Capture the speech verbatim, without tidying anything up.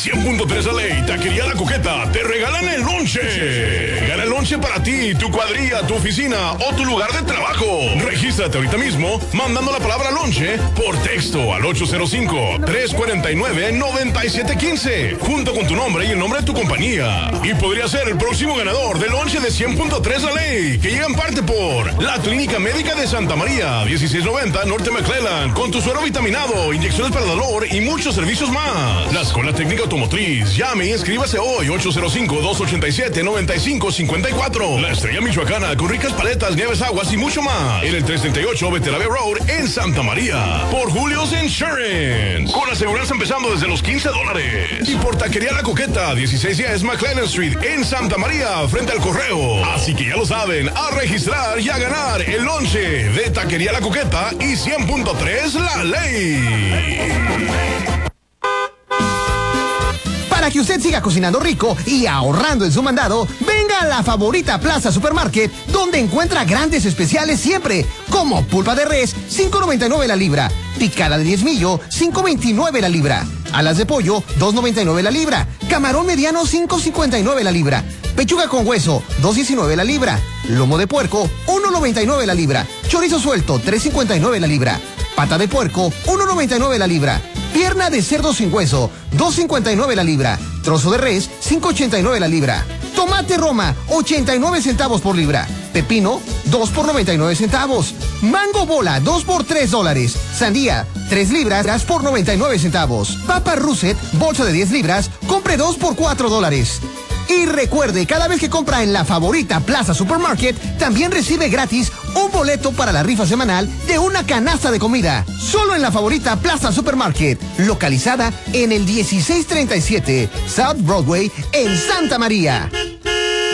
cien punto tres La Ley, Taquería La Coqueta, te regalan el lonche. Gana el lonche para ti, tu cuadrilla, tu oficina o tu lugar de trabajo. Regístrate ahorita mismo mandando la palabra lonche por texto al ocho cero cinco, tres cuatro nueve, nueve siete uno cinco, junto con tu nombre y el nombre de tu compañía. Y podría ser el próximo ganador del lonche de cien punto tres La Ley, que llega en parte por la Clínica Médica de Santa María, dieciséis noventa Norte McClellan, con tu suero vitaminado, inyecciones para dolor y muchos servicios más. La Escuela Técnica Automotriz. Llame y inscríbase hoy, ocho cero cinco, dos ocho siete, nueve cinco cinco cuatro. La Estrella Michoacana, con ricas paletas, nieves, aguas y mucho más. En el trescientos treinta y ocho Beterave Road, en Santa María. Por Julio's Insurance, con aseguranza empezando desde los quince dólares. Y por Taquería La Coqueta, dieciséis diez McClellan Street, en Santa María, frente al correo. Así que ya lo saben, a registrar y a ganar el lonche de Taquería La Coqueta y cien punto tres La Ley. Para que usted siga cocinando rico y ahorrando en su mandado, venga a La Favorita Plaza Supermarket, donde encuentra grandes especiales siempre, como pulpa de res, cinco noventa y nueve la libra, picada de diezmillo, cinco veintinueve la libra, alas de pollo, dos noventa y nueve la libra, camarón mediano, cinco cincuenta y nueve la libra, pechuga con hueso, dos diecinueve la libra, lomo de puerco, uno noventa y nueve la libra, chorizo suelto, tres cincuenta y nueve la libra, pata de puerco, uno noventa y nueve la libra, pierna de cerdo sin hueso, dos cincuenta y nueve la libra, trozo de res, cinco ochenta y nueve la libra, tomate Roma, ochenta y nueve centavos por libra, pepino, dos por noventa y nueve centavos, mango bola, dos por tres dólares, sandía, tres libras por noventa y nueve centavos, papa Russet, bolsa de diez libras, compre dos por cuatro dólares. Y recuerde, cada vez que compra en La Favorita Plaza Supermarket, también recibe gratis un boleto para la rifa semanal de una canasta de comida. Solo en La Favorita Plaza Supermarket, localizada en el dieciséis treinta y siete South Broadway en Santa María.